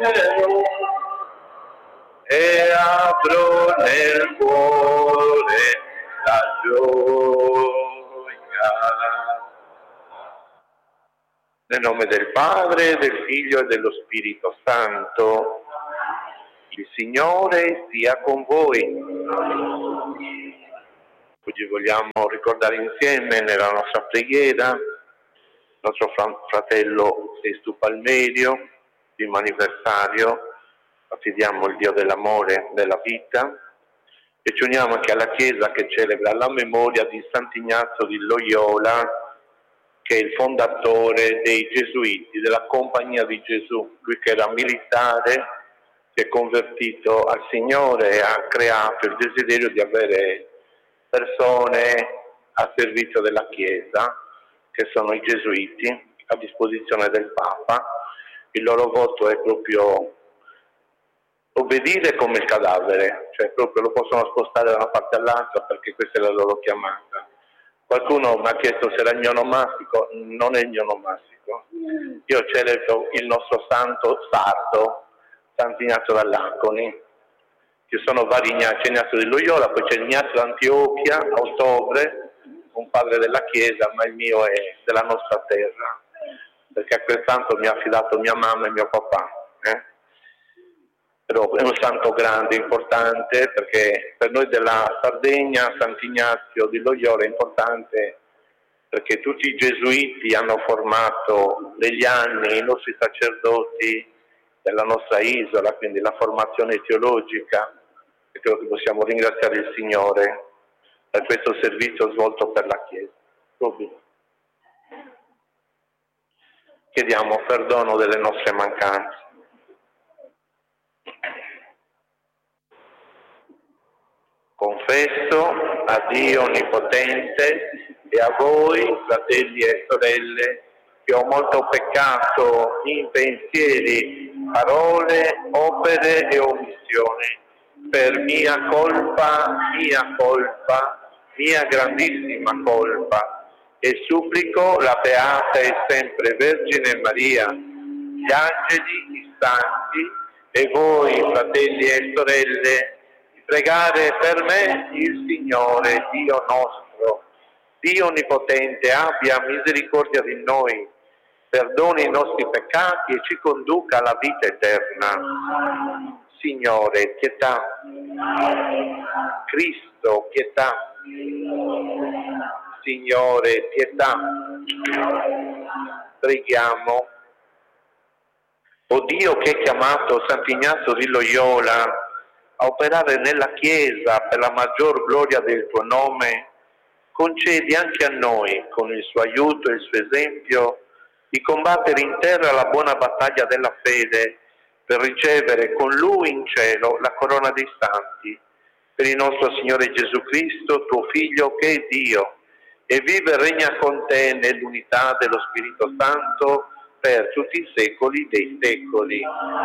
tornerò e avrò nel cuore la gioia. Nel nome del Padre, del Figlio e dello Spirito Santo. Il Signore sia con voi. Oggi vogliamo ricordare insieme nella nostra preghiera il nostro fratello Sesto Palmerio, primo anniversario. Affidiamo il Dio dell'amore, della vita, e ci uniamo anche alla Chiesa che celebra la memoria di Sant'Ignazio di Loyola, che è il fondatore dei Gesuiti, della Compagnia di Gesù. Lui che era militare, si è convertito al Signore e ha creato il desiderio di avere persone a servizio della Chiesa, che sono i Gesuiti, a disposizione del Papa. Il loro voto è proprio obbedire come il cadavere, cioè proprio lo possono spostare da una parte all'altra perché questa è la loro chiamata. Qualcuno mi ha chiesto se era il mio onomastico. Non è il mio onomastico. Io celebro il nostro santo sardo, Sant'Ignazio dall'Anconi. Ci sono vari Ignazio, c'è Ignazio di Loyola, poi c'è Ignazio d'Antiochia, a ottobre, un padre della Chiesa, ma il mio è della nostra terra, perché a quel santo mi ha affidato mia mamma e mio papà. Però è un santo grande, importante, perché per noi della Sardegna Sant'Ignazio di Loyola è importante perché tutti i gesuiti hanno formato negli anni i nostri sacerdoti della nostra isola, quindi la formazione teologica, e credo che possiamo ringraziare il Signore per questo servizio svolto per la Chiesa. Subito. Chiediamo perdono delle nostre mancanze. Confesso a Dio Onnipotente e a voi, fratelli e sorelle, che ho molto peccato in pensieri, parole, opere e omissioni, per mia colpa, mia grandissima colpa, e supplico la Beata e sempre Vergine Maria, gli angeli, i santi e voi, fratelli e sorelle, pregare per me il Signore, Dio nostro. Dio Onnipotente abbia misericordia di noi, perdoni i nostri peccati e ci conduca alla vita eterna. Signore, pietà. Cristo, pietà. Signore, pietà. Preghiamo. O Dio che hai chiamato Sant'Ignazio di Loyola a operare nella Chiesa per la maggior gloria del tuo nome, concedi anche a noi, con il suo aiuto e il suo esempio, di combattere in terra la buona battaglia della fede per ricevere con Lui in cielo la corona dei santi, per il nostro Signore Gesù Cristo, tuo Figlio, che è Dio, e vive e regna con te nell'unità dello Spirito Santo per tutti i secoli dei secoli.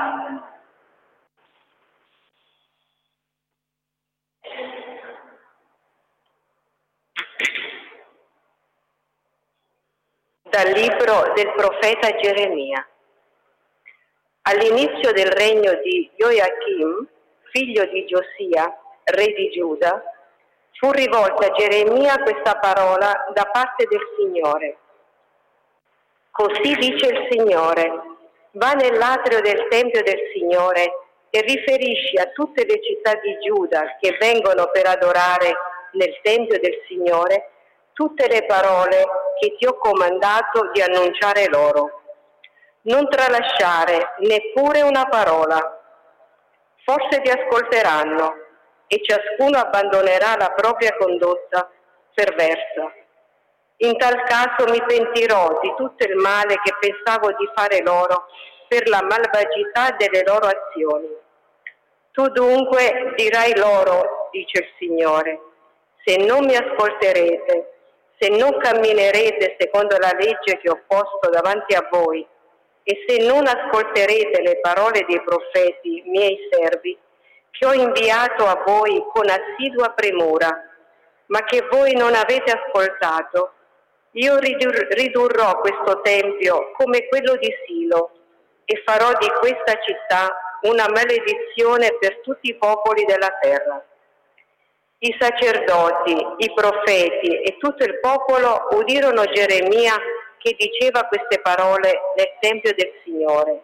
Dal libro del profeta Geremia. All'inizio del regno di Joachim, figlio di Giosia, re di Giuda, fu rivolta a Geremia questa parola da parte del Signore. Così dice il Signore: va nell'atrio del Tempio del Signore e riferisci a tutte le città di Giuda che vengono per adorare nel Tempio del Signore tutte le parole che ti ho comandato di annunciare loro. Non tralasciare neppure una parola. Forse ti ascolteranno e ciascuno abbandonerà la propria condotta perversa. In tal caso mi pentirò di tutto il male che pensavo di fare loro per la malvagità delle loro azioni. Tu dunque dirai loro, dice il Signore, se non mi ascolterete, se non camminerete secondo la legge che ho posto davanti a voi e se non ascolterete le parole dei profeti, miei servi, che ho inviato a voi con assidua premura, ma che voi non avete ascoltato, io ridurrò questo tempio come quello di Silo, e farò di questa città una maledizione per tutti i popoli della terra. I sacerdoti, i profeti e tutto il popolo udirono Geremia che diceva queste parole nel Tempio del Signore.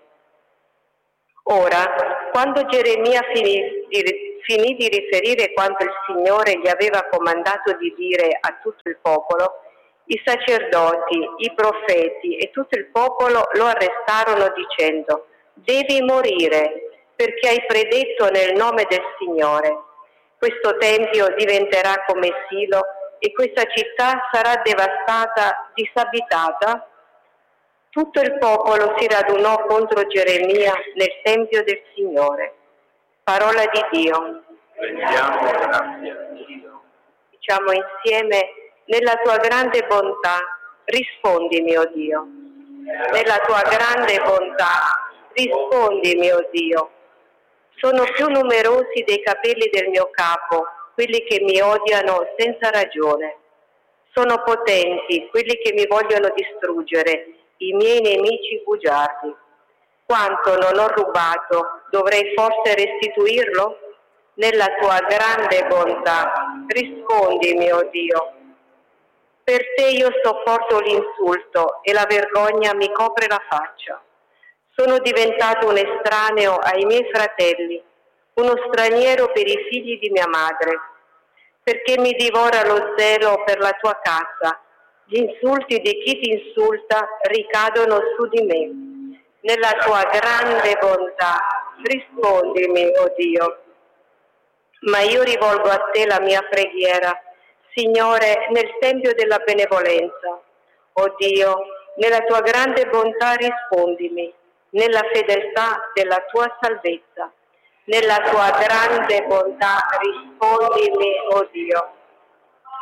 Ora, quando Geremia finì di riferire quanto il Signore gli aveva comandato di dire a tutto il popolo, i sacerdoti, i profeti e tutto il popolo lo arrestarono dicendo: «Devi morire, perché hai predetto nel nome del Signore. Questo tempio diventerà come Silo e questa città sarà devastata, disabitata». Tutto il popolo si radunò contro Geremia nel Tempio del Signore. Parola di Dio. Rendiamo grazie a Dio. Diciamo insieme: nella tua grande bontà, rispondimi, o Dio. Nella tua grande bontà, rispondimi, o Dio. Sono più numerosi dei capelli del mio capo, quelli che mi odiano senza ragione. Sono potenti quelli che mi vogliono distruggere, i miei nemici bugiardi. Quanto non ho rubato, dovrei forse restituirlo? Nella tua grande bontà, rispondimi, o Dio. Per te io sopporto l'insulto e la vergogna mi copre la faccia. Sono diventato un estraneo ai miei fratelli, uno straniero per i figli di mia madre, perché mi divora lo zelo per la tua casa. Gli insulti di chi ti insulta ricadono su di me. Nella tua grande bontà, rispondimi, o Dio. Ma io rivolgo a te la mia preghiera, Signore, nel tempio della benevolenza. O Dio, nella tua grande bontà rispondimi, nella fedeltà della tua salvezza. Nella tua grande bontà rispondimi, o Dio.